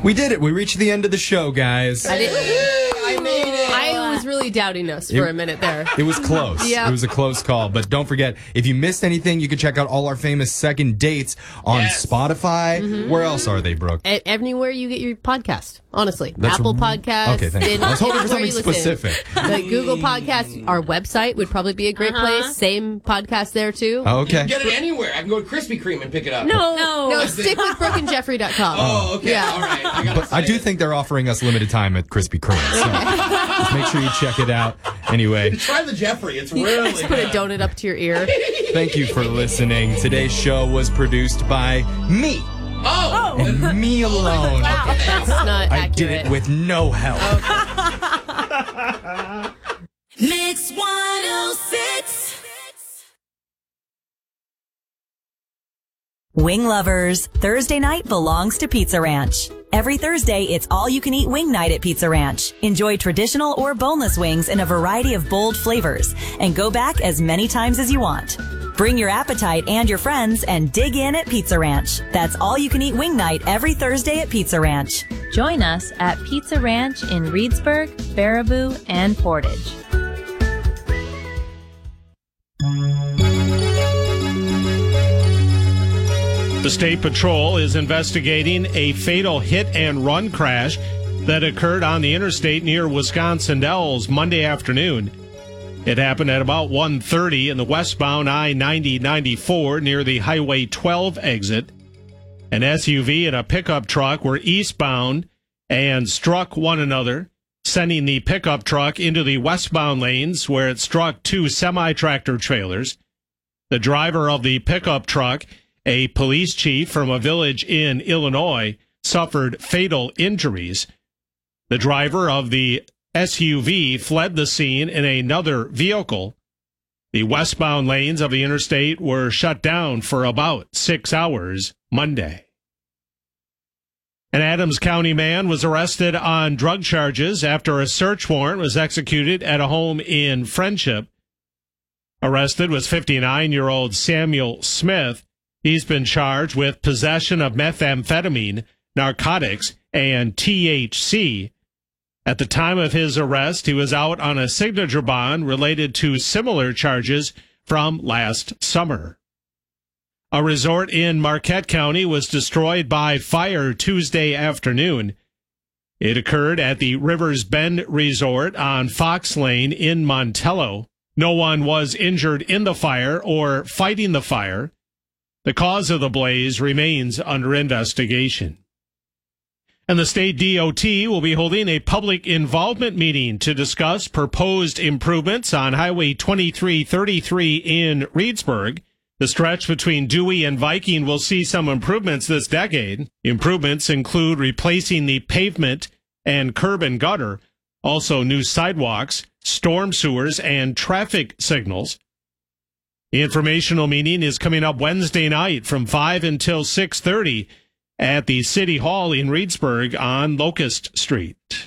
We did it. We reached the end of the show, guys. I made it. I was really doubting us for a minute there. It was close. Yep. It was a close call. But don't forget, if you missed anything, you can check out all our famous second dates on Spotify. Mm-hmm. Where else are they, Brooke? Anywhere you get your podcast, honestly. That's Apple Podcasts. Okay, thank you. I was hoping for something specific. The Google Podcast, our website would probably be a great place. Same podcast there, too. Oh, okay. You can get it anywhere. I can go to Krispy Kreme and pick it up. No, stick with BrookeandJeffrey.com. Oh, okay. Yeah. All right. But I do think they're offering us limited time at Krispy Kreme. So just make sure you check it out. Anyway. Try the Jeffrey. It's really Just put a donut up to your ear. Thank you for listening. Today's show was produced by me. Oh! And me alone. That's not I accurate. did it with no help. Mix 106. Wing lovers, Thursday night belongs to Pizza Ranch. Every Thursday, it's all-you-can-eat wing night at Pizza Ranch. Enjoy traditional or boneless wings in a variety of bold flavors, and go back as many times as you want. Bring your appetite and your friends and dig in at Pizza Ranch. That's all-you-can-eat wing night every Thursday at Pizza Ranch. Join us at Pizza Ranch in Reedsburg, Baraboo, and Portage. The State Patrol is investigating a fatal hit-and-run crash that occurred on the interstate near Wisconsin Dells Monday afternoon. It happened at about 1:30 in the westbound I-90-94 near the Highway 12 exit. An SUV and a pickup truck were eastbound and struck one another, sending the pickup truck into the westbound lanes where it struck two semi-tractor trailers. The driver of the pickup truck, a police chief from a village in Illinois, suffered fatal injuries. The driver of the SUV fled the scene in another vehicle. The westbound lanes of the interstate were shut down for about 6 hours Monday. An Adams County man was arrested on drug charges after a search warrant was executed at a home in Friendship. Arrested was 59-year-old Samuel Smith. He's been charged with possession of methamphetamine, narcotics, and THC. At the time of his arrest, he was out on a signature bond related to similar charges from last summer. A resort in Marquette County was destroyed by fire Tuesday afternoon. It occurred at the Rivers Bend Resort on Fox Lane in Montello. No one was injured in the fire or fighting the fire. The cause of the blaze remains under investigation. And the state DOT will be holding a public involvement meeting to discuss proposed improvements on Highway 2333 in Reedsburg. The stretch between Dewey and Viking will see some improvements this decade. Improvements include replacing the pavement and curb and gutter, also new sidewalks, storm sewers, and traffic signals. The informational meeting is coming up Wednesday night from 5 until 6:30 at the City Hall in Reedsburg on Locust Street.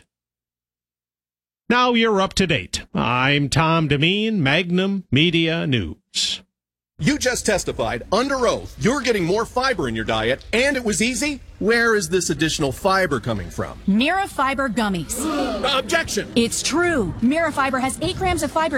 Now you're up to date. I'm Tom Demeen, Magnum Media News. You just testified under oath you're getting more fiber in your diet, and it was easy. Where is this additional fiber coming from? Mirafiber gummies. Objection! It's true. Mirafiber has 8 grams of fiber